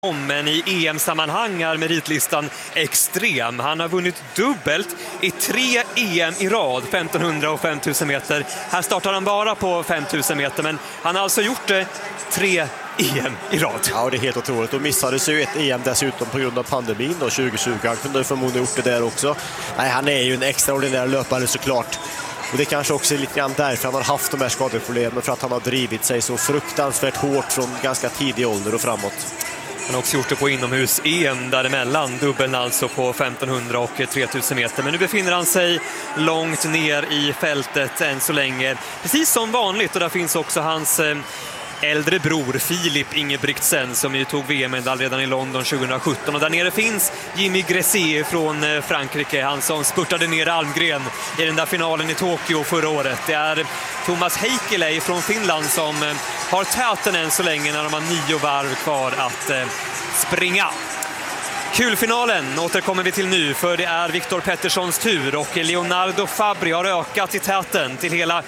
Men i EM-sammanhang är meritlistan extrem. Han har vunnit dubbelt i 3 EM i rad, 1500 och 5000 meter. Här startar han bara på 5000 meter, men han har alltså gjort 3 EM i rad. Ja, det är helt otroligt. Och missades ju ett EM dessutom på grund av pandemin då, 2020. Han kunde förmodligen gjort det där också. Nej, han är ju en extraordinär löpare såklart. Och det kanske också är lite grann därför han har haft de här skadeproblemen, för att han har drivit sig så fruktansvärt hårt från ganska tidig ålder och framåt. Han har också gjort det på inomhus-EM däremellan, dubbeln alltså på 1500 och 3000 meter. Men nu befinner han sig långt ner i fältet än så länge. Precis som vanligt, och där finns också hans äldre bror Filip Ingebrigtsen som ju tog VM-medalj redan i London 2017. Och där nere finns Jimmy Gressier från Frankrike, han som spurtade ner Almgren i den där finalen i Tokyo förra året. Det är Thomas Heikkilä från Finland som har täten än så länge när de har 9 varv kvar att springa. Kulfinalen återkommer vi till nu, för det är Viktor Petterssons tur och Leonardo Fabri har ökat i täten till hela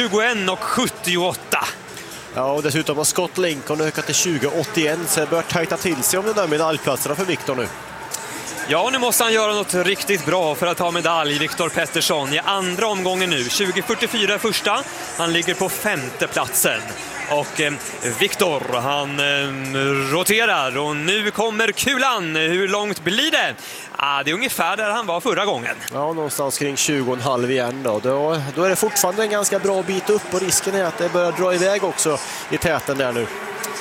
21,78. Ja, och dessutom har Scott Lincoln ökat till 20,81, så det bör tajta till sig om de där medaljplatserna för Viktor nu. Ja, nu måste han göra något riktigt bra för att ta medalj, Viktor Pettersson, i andra omgången nu. 20.44 första, han ligger på 5:e platsen. Och Viktor, han roterar och nu kommer kulan. Hur långt blir det? Det är ungefär där han var förra gången. Ja, någonstans kring 20,5 igen då är det fortfarande en ganska bra bit upp, och risken är att det börjar dra iväg också i täten där nu.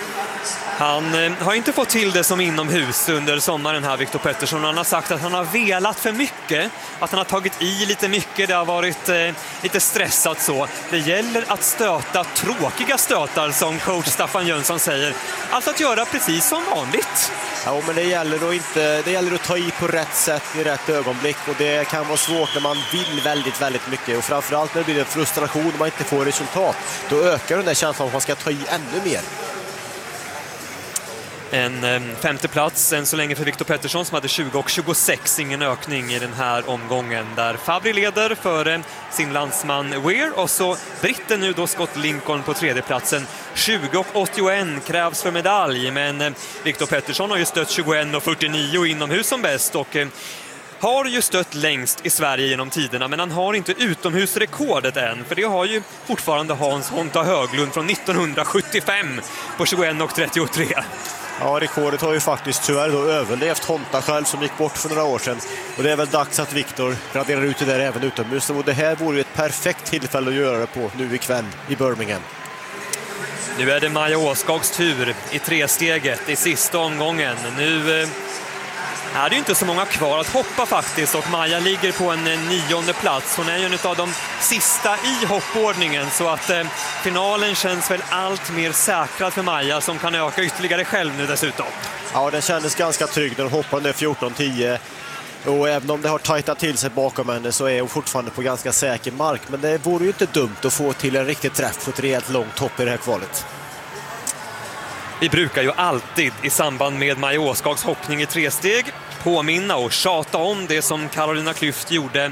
Han har inte fått till det som inomhus under sommaren här, Viktor Pettersson. Han har sagt att han har velat för mycket, att han har tagit i lite mycket, det har varit lite stressat så. Det gäller att stöta tråkiga stötar, som coach Staffan Jönsson säger. Alltså att göra precis som vanligt. Ja, men det gäller att ta i på rätt sätt i rätt ögonblick, och det kan vara svårt när man vill väldigt, väldigt mycket. Och framförallt när det blir en frustration och man inte får resultat, då ökar den där känslan att man ska ta i ännu mer. En 5:e plats än så länge för Viktor Pettersson som hade 20,26. Ingen ökning i den här omgången, där Fabri leder före sin landsman Weir, och så britten nu då Scott Lincoln på 3:e platsen. 20,81 krävs för medalj, men Viktor Pettersson har ju stött 21,49 inomhus som bäst och har ju stött längst i Sverige genom tiderna, men han har inte utomhusrekordet än, för det har ju fortfarande Hans Honta Höglund från 1975 på 21,33. Ja, rekordet har ju faktiskt tyvärr då överlevt Honta själv, som gick bort för några år sedan. Och det är väl dags att Viktor raderar ut det där även utomhus. Och det här vore ju ett perfekt tillfälle att göra det på nu ikväll i Birmingham. Nu är det Maja Åskags tur i 3-steget i sista omgången. Nu är det ju inte så många kvar att hoppa faktiskt, och Maja ligger på en 9:e plats. Hon är ju en av de sista i hoppordningen, så att finalen känns väl allt mer säkrad för Maja, som kan öka ytterligare själv nu dessutom. Ja, den kändes ganska trygg när hon hoppade ner 14,10. Och även om det har tajtat till sig bakom henne, så är hon fortfarande på ganska säker mark. Men det vore ju inte dumt att få till en riktig träff på ett rejält långt hopp i det här kvalet. Vi brukar ju alltid i samband med Maja Åskags hoppning i 3-steg påminna och tjata om det som Carolina Klüft gjorde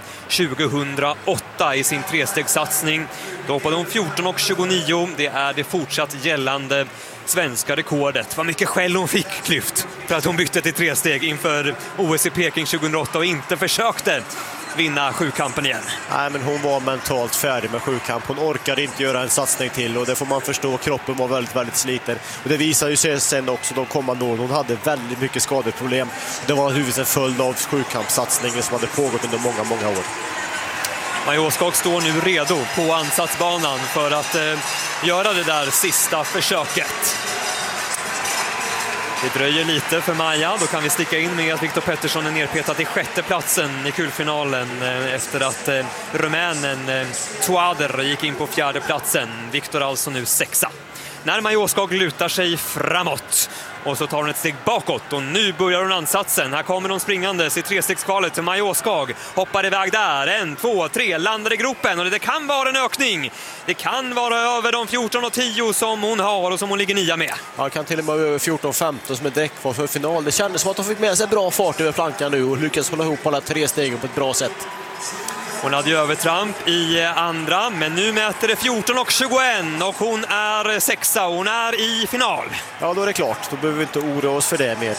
2008 i sin 3-stegssatsning. Då hoppade hon 14,29. Det är det fortsatt gällande svenska rekordet. Vad mycket skäll hon fick, Klüft, för att hon bytte till 3-steg inför OS i Peking 2008 och inte försökte vinna sjukampen igen. Nej, men hon var mentalt färdig med sjukamp. Hon orkade inte göra en satsning till, och det får man förstå. Kroppen var väldigt, väldigt sliten. Och det visar ju sig sen också de kommande åren. Hon hade väldigt mycket skadeproblem. Det var naturligtvis en följd av sjukampssatsningen som hade pågått under många, många år. Maja Åskag står nu redo på ansatsbanan för att göra det där sista försöket. Det dröjer lite för Maja. Då kan vi sticka in med att Viktor Pettersson är nerpetad till 6:e platsen i kulfinalen efter att rumänen Toader gick in på 4:e platsen. Viktor alltså nu 6:a. När Maja Åskag lutar sig framåt och så tar hon ett steg bakåt, och nu börjar hon ansatsen. Här kommer hon springandes i 3-stegskvalet till Maja Åskag. Hoppar iväg där, 1, 2, 3, landar i gropen, och det kan vara en ökning. Det kan vara över de 14,10 som hon har och som hon ligger 9 med. Ja, kan till och med över 14,15 som är direkt kvar för final. Det kändes som att hon fick med sig bra fart över plankan nu och lyckas hålla ihop alla 3 stegen på ett bra sätt. Hon hade ju övertramp i andra, men nu mäter det 14,21 och hon är 6:a. Hon är i final. Ja, då är det klart. Då behöver vi inte oroa oss för det mer.